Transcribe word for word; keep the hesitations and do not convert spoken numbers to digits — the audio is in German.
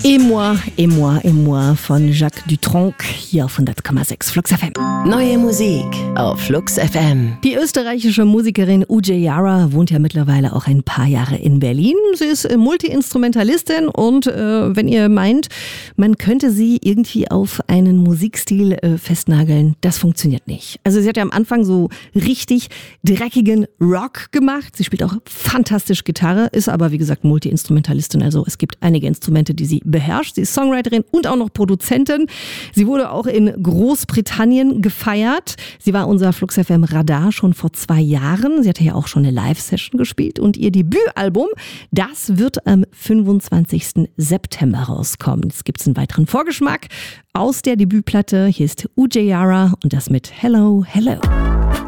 Et moi, et moi, et moi von Jacques Dutronc hier auf hundert Komma sechs Flux F M. Neue Musik auf Flux F M. Die österreichische Musikerin Uje Yara wohnt ja mittlerweile auch ein paar Jahre in Berlin. Sie ist Multi-Instrumentalistin und äh, wenn ihr meint, man könnte sie irgendwie auf einen Musikstil äh, festnageln, das funktioniert nicht. Also sie hat ja am Anfang so richtig dreckigen Rock gemacht. Sie spielt auch fantastisch Gitarre, ist aber wie gesagt Multi-Instrumentalistin. Also es gibt einige Instrumente, die sie beherrscht. Sie ist Songwriterin und auch noch Produzentin. Sie wurde auch in Großbritannien gefeiert. Sie war unser Flux F M Radar schon vor zwei Jahren. Sie hatte ja auch schon eine Live-Session gespielt und ihr Debütalbum, das wird am fünfundzwanzigsten September rauskommen. Jetzt gibt es einen weiteren Vorgeschmack aus der Debütplatte. Hier ist Uje Yara und das mit Hello, Hello.